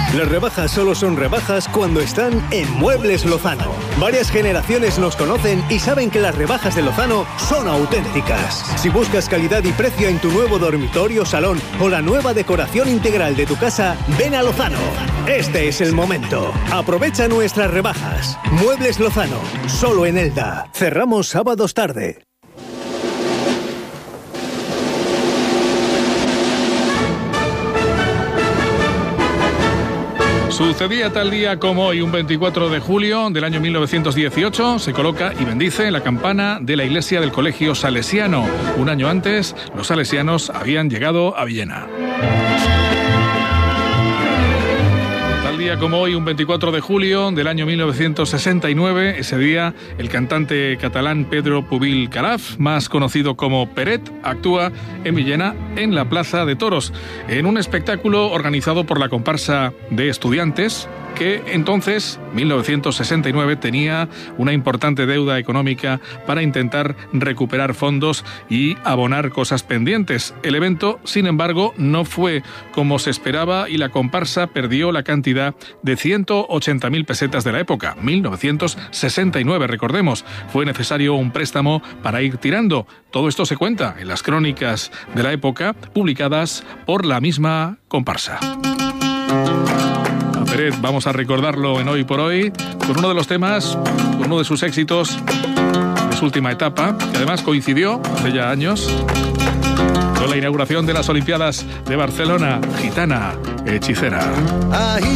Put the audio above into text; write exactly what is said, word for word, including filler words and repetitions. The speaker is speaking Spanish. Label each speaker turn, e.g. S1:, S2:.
S1: Las rebajas solo son rebajas cuando están en Muebles Lozano. Varias generaciones nos conocen y saben que las rebajas de Lozano son auténticas. Si buscas calidad y precio en tu nuevo dormitorio, salón o la nueva decoración integral de tu casa, ven a Lozano. Este es el momento. Aprovecha nuestras rebajas. Muebles Lozano, solo en Elda. Cerramos sábados tarde.
S2: Sucedía tal día como hoy, un veinticuatro de julio del año mil novecientos dieciocho, se coloca y bendice la campana de la iglesia del Colegio Salesiano. Un año antes, los salesianos habían llegado a Villena. Día como hoy, un veinticuatro de julio del año mil novecientos sesenta y nueve, ese día el cantante catalán Pedro Pubil Calaf, más conocido como Peret, actúa en Villena en la Plaza de Toros, en un espectáculo organizado por la comparsa de estudiantes que entonces, mil novecientos sesenta y nueve, tenía una importante deuda económica para intentar recuperar fondos y abonar cosas pendientes. El evento, sin embargo, no fue como se esperaba y la comparsa perdió la cantidad de ciento ochenta mil pesetas de la época, mil novecientos sesenta y nueve, recordemos. Fue necesario un préstamo para ir tirando. Todo esto se cuenta en las crónicas de la época, publicadas por la misma comparsa. Peret, vamos a recordarlo en Hoy por Hoy con uno de los temas, con uno de sus éxitos de su última etapa, que además coincidió hace ya años con la inauguración de las Olimpiadas de Barcelona, Gitana Hechicera.